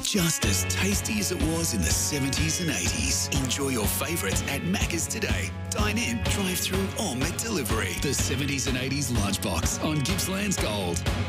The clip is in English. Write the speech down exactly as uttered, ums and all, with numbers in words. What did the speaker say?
just as tasty as it was in the seventies and eighties. Enjoy your favourites at Macca's today. Dine in, drive through or make delivery. The seventies and eighties lunchbox on Gippsland's Gold.